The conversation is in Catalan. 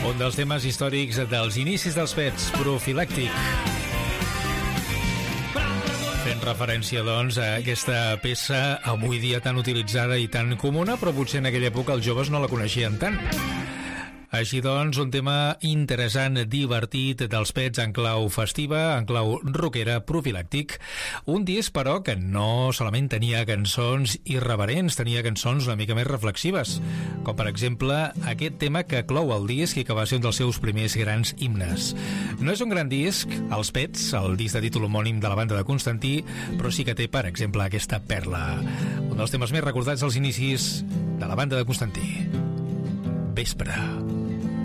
Un dels temes històrics dels inicis dels Pets, Profilàctic. Fent referència, doncs, a aquesta peça avui dia tan utilitzada i tan comuna, però potser en aquella època els joves no la coneixien tant. Així doncs, un tema interessant, divertit, dels Pets en clau festiva, en clau rockera, Profilàctic. Un disc, però, que no solament tenia cançons irreverents, tenia cançons una mica més reflexives, com per exemple aquest tema que clou el disc i que va ser un dels seus primers grans himnes. No és un gran disc, els Pets, el disc de títol homònim de la banda de Constantí, però sí que té, per exemple, aquesta perla. Un dels temes més recordats als inicis de la banda de Constantí. Vespre.